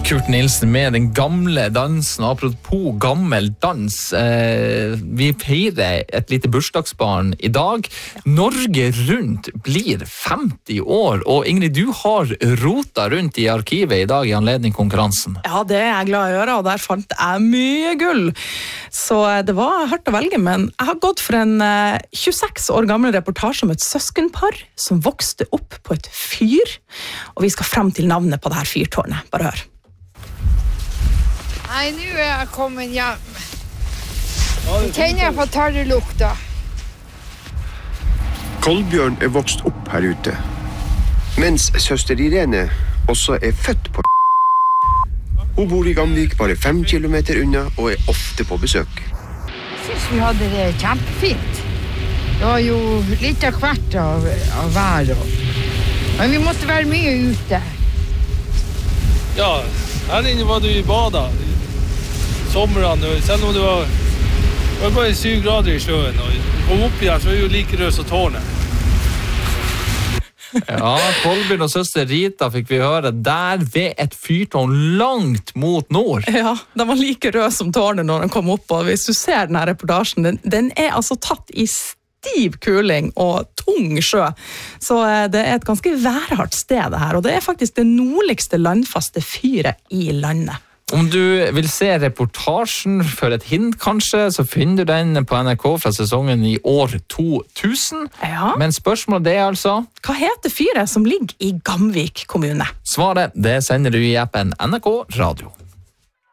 Kurt Nilsen med den gamle dansen. Apropos gammel dans, vi feirer et lite bursdagsbarn i dag. Norge rundt blir 50 år, og Ingrid, du har rota rundt i arkivet i dag i anledning konkurransen. Ja, det er jeg glad i å gjøre, og der fant jeg mye gull. Så det var hardt å velge, men jeg har gått for en 26 år gammel reportasje om et søskenpar som vokste opp på et fyr, og vi skal frem til navnet på det her fyrtårnet. Bare hør. Nei, nå er jeg kommet hjem. Kjenner jeg på tarrelukta. Kolbjørn er vokst opp her ute, mens søster Irene også er født på. Hun bor i Gamvik bare 5 kilometer unna og er ofte på besøk. Jeg synes vi hadde det kjempefint. Det var jo litt av hvert av vær. Men vi måtte være mye ute. Ja, her inne var du i badet. Sommeren, selv om det var bare 7 grader i sjøen, og kom opp igjen, så var det jo like rød som tårnet. Ja, Kolbjørn og søster Rita fikk vi høre der ved et fyrtårn langt mot nord. Ja, de var like rød som tårnet når de kom opp, og hvis du ser denne reportasjen, den er altså tatt i stiv kuling og tung sjø. Så det er et ganske værhardt sted det her, og det er faktisk det nordligste landfaste fyret i landet. Om du vil se reportasjen for et hint kanskje, så finner du den på NRK fra sesongen i år 2000. Ja. Men spørsmålet det er altså... Hva heter fyret som ligger i Gamvik kommune? Svaret, det sender du i appen NRK Radio.